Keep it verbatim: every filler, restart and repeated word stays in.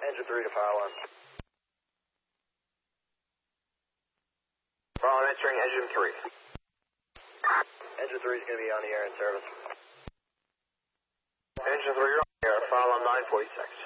Engine three to fire alarm. Fire alarm entering engine three. Engine three is going to be on the air in service. Engine three, you're on the air. Fire alarm nine forty-six.